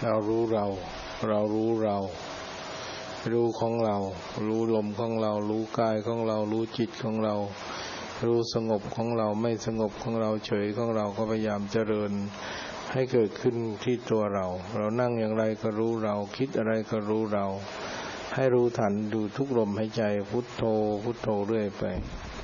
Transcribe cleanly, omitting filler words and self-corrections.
เรารู้เรารู้เรารู้ของเรารู้ลมของเรารู้กายของเรารู้จิตของเรารู้สงบของเราไม่สงบของเราเฉยของเราก็พยายามเจริญให้เกิดขึ้นที่ตัวเรานั่งอย่างไรก็รู้เราคิดอะไรก็รู้เราให้รู้ทันดูทุกลมหายใจพุทโธพุทโธเรื่อยไป